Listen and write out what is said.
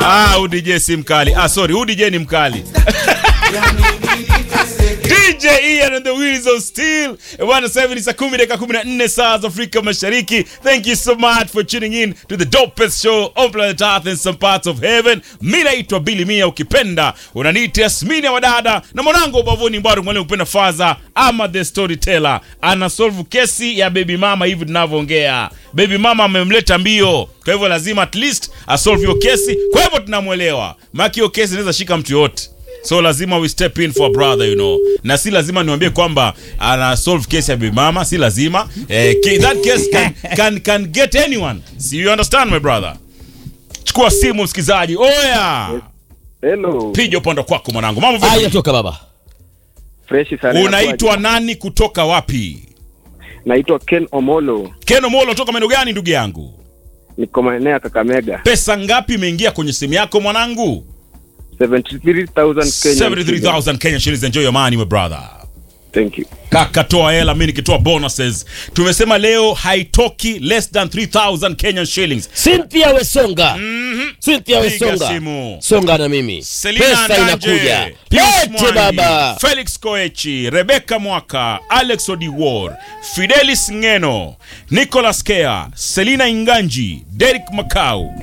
DJ si mkali. Sorry, DJ ni mkali. DJ Ian and the Wheels of Steel. 1:07 saa 10:14 saa za Afrika Mashariki. Thank you so much for tuning in to the dopest show on planet Earth and some parts of heaven. Mimi naitwa Billy Mia, ukipenda unaniita Yasmini ya wadada, na mwanangu ubavuni Mbaru mwalimu ukipenda Faza ama the storyteller. Ana solve kesi ya baby mama hivi tunavyoongea. Baby mama amemleta mbio, kwa hivyo lazima at least asolve hiyo kesi. Kwa hivyo tunamuelewa, maana hiyo kesi inaweza shika mtu yote. So lazima we step in for a brother, you know. Na si lazima niwaambie kwamba ana solve case ya baby mama, si lazima. That case can get anyone. So you understand my brother? Chukua simu msikizaji. Oya. Hello. Piga upande kwako mwanangu. Mambo vipi? Haya, toka baba. Fresh sana. Unaitwa nani kutoka wapi? Naitwa Ken Omolo. Ken Omolo toka maeneo gani ndugu yangu? Niko maeneo ya Kakamega. Pesa ngapi imeingia kwenye simu yako mwanangu? 73,000 Kenya. 73,000 Kenya shillings. Enjoy your money my brother. Thank you. Kaka toa hela, mimi nikitoa bonuses. Tumesema leo haitoki less than 3,000 Kenyan shillings. Cynthia Wesonga. Cynthia Piga Wesonga. simu. Songa na mimi. Selina Pesa Ndanje, inakuja. Pius Lete Mwangi, baba. Felix Koechi, Rebecca Mwaka, Alex Odiwar, Fidelis Ngeno, Nicholas Kea, Selina Inganji, Derek Makau,